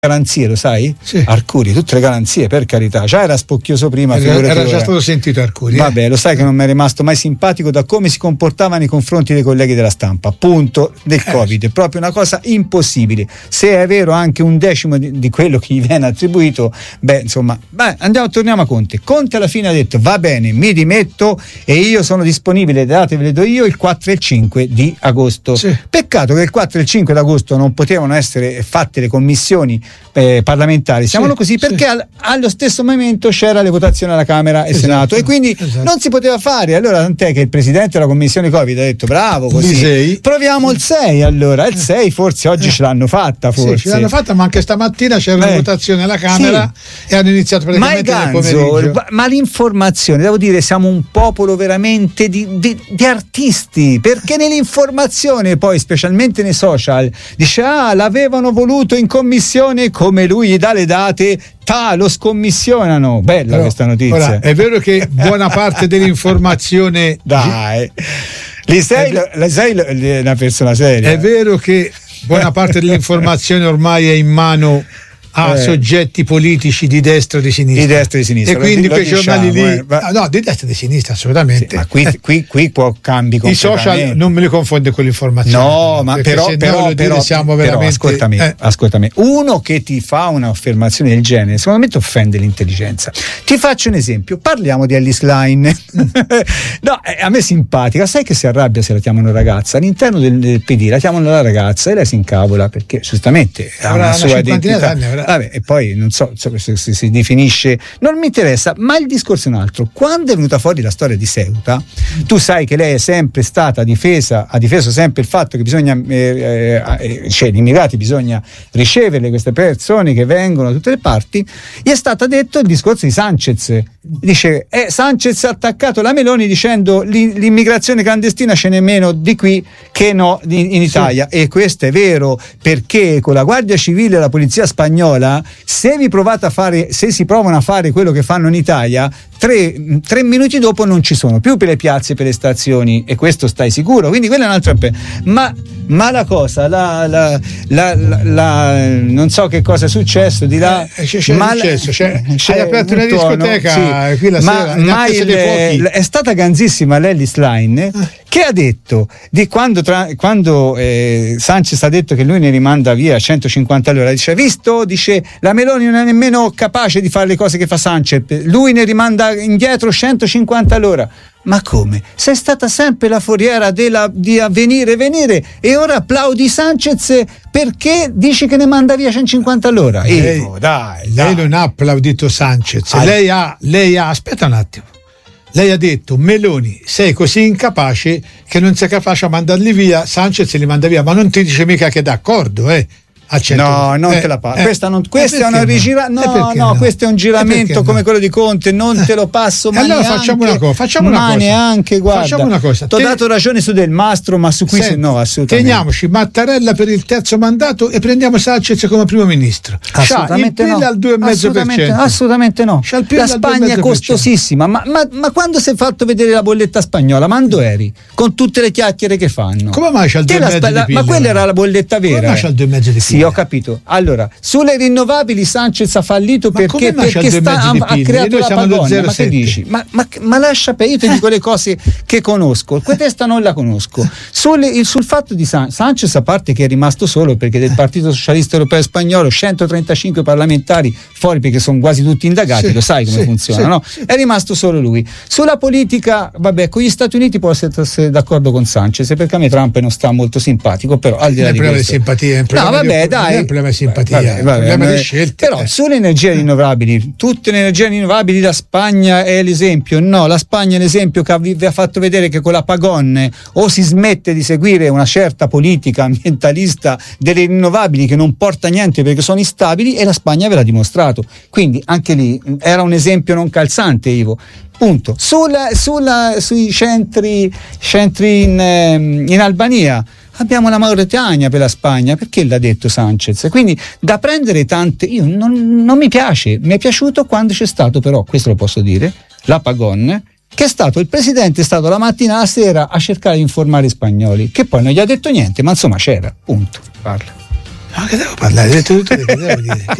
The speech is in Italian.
garanzie, lo sai? Sì. Arcuri, tutte le garanzie, per carità. Già era spocchioso prima, era già stato sentito Arcuri. Vabbè, lo sai che non mi è rimasto mai simpatico da come si comportava nei confronti dei colleghi della stampa, punto, del Covid. È proprio una cosa impossibile. Se è vero anche un decimo di quello che gli viene attribuito, torniamo a Conte. Conte alla fine ha detto: va bene, mi dimetto e io sono disponibile, le date ve le do io, il 4 e il 5 di agosto. Sì. Peccato che il 4 e il 5 d'agosto non potevano essere fatte le commissioni parlamentari, siamolo così, perché allo stesso momento c'era le votazioni alla Camera e Senato, e quindi non si poteva fare. Allora tant'è che il presidente della commissione Covid ha detto: bravo, così proviamo il 6. Allora il 6 forse oggi ce l'hanno fatta, forse ce l'hanno fatta, ma anche stamattina c'era una votazione alla Camera e hanno iniziato praticamente nel pomeriggio. Ma l'informazione, devo dire, siamo un popolo veramente di artisti, perché nell'informazione, poi specialmente nei social, dice: l'avevano voluto in commissione, come lui gli dà le date, lo scommissionano. Bella questa notizia. Ora, è vero che buona parte dell'informazione dai, sei una persona seria. È vero che buona parte dell'informazione ormai è in mano a soggetti politici di destra e di sinistra. Di destra e di sinistra. E quindi quei giornali lì. No, di destra e di sinistra, assolutamente. Sì, ma qui può cambi completamente. I social non me li confonde con l'informazione. No, ma però siamo veramente. Ascoltami. Uno che ti fa un'affermazione del genere, secondo me ti offende l'intelligenza. Ti faccio un esempio. Parliamo di Ellis Line. No, a me è simpatica. Sai che si arrabbia se la chiamano ragazza? All'interno del PD la chiamano la ragazza e lei si incavola perché giustamente ha una sua identità. Vabbè, e poi non so se si definisce, non mi interessa, ma il discorso è un altro. Quando è venuta fuori la storia di Ceuta, tu sai che lei è sempre stata ha difeso sempre il fatto che bisogna gli immigrati bisogna riceverle, queste persone che vengono da tutte le parti. Gli è stato detto il discorso di Sanchez, dice Sanchez ha attaccato la Meloni dicendo l'immigrazione clandestina ce n'è meno di qui che no in Italia, e questo è vero, perché con la Guardia Civile e la Polizia Spagnola, se si provano a fare quello che fanno in Italia, 3 minuti dopo non ci sono più per le piazze, per le stazioni, e questo stai sicuro. Quindi quella è un'altra ma la cosa non so che cosa è successo di là, hai aperto una discoteca qui la sera, è stata ganzissima l'Ellis Line, che ha detto di quando Sanchez ha detto che lui ne rimanda via 150 all'ora, dice la Meloni non è nemmeno capace di fare le cose che fa Sanchez, lui ne rimanda indietro 150 all'ora. Ma come? Sei stata sempre la foriera di venire e ora applaudi Sanchez perché dici che ne manda via 150 all'ora? Lei non ha applaudito Sanchez, lei ha aspetta un attimo. Lei ha detto: Meloni, sei così incapace che non sei capace a mandarli via, Sanchez li manda via, ma non ti dice mica che è d'accordo, No, non te la passo. Questa è una questo è un giramento come quello di Conte, non te lo passo mai. Allora facciamo una cosa. Neanche, guarda. Facciamo una cosa. Ti ho dato ragione su Del Mastro, ma su qui no, assolutamente. Teniamoci Mattarella per il terzo mandato e prendiamo Sanchez come primo ministro. Assolutamente no. Al 2,5%. Assolutamente no. La Spagna è costosissima, ma quando si è fatto vedere la bolletta spagnola, quando eri? Con tutte le chiacchiere che fanno. Come mai c'è il 2,5%? Ma quella era la bolletta vera. Come mai c'è il 2,5%? Sì, ho capito. Allora, sulle rinnovabili Sanchez ha fallito perché ha creato la Pagone. Ma che dici? Ma lascia per io ti dico le cose che conosco. Questa non la conosco. Sul fatto di Sanchez, a parte che è rimasto solo perché del Partito Socialista Europeo Spagnolo 135 parlamentari fuori perché sono quasi tutti indagati, lo sai come funziona, no? È rimasto solo lui. Sulla politica, vabbè, con gli Stati Uniti può essere d'accordo con Sanchez, perché a me Trump non sta molto simpatico, però al di là di questo. Dai, il problema è simpatia, il problema di scelte. Però sulle energie rinnovabili, tutte le energie rinnovabili, la Spagna è l'esempio. No, la Spagna è l'esempio che vi ha fatto vedere che con la Pagone o si smette di seguire una certa politica ambientalista delle rinnovabili che non porta niente perché sono instabili, e la Spagna ve l'ha dimostrato. Quindi anche lì era un esempio non calzante, Ivo. Punto. Sui centri in Albania abbiamo la Mauritania per la Spagna, perché l'ha detto Sanchez. Quindi da prendere tante, io non mi piace, mi è piaciuto quando c'è stato, però questo lo posso dire, la Pagone, che è stato il presidente, è stato la mattina alla sera a cercare di informare gli spagnoli, che poi non gli ha detto niente, ma insomma c'era, punto. Parla. Ma che devo parlare? Che devo dire?